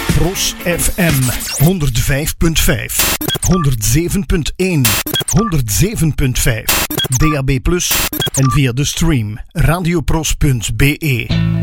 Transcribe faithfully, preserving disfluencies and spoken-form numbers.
Pros F M honderd vijf punt vijf, honderd zeven punt één, honderd zeven punt vijf, D A B plus, en via de stream radiopros punt b e.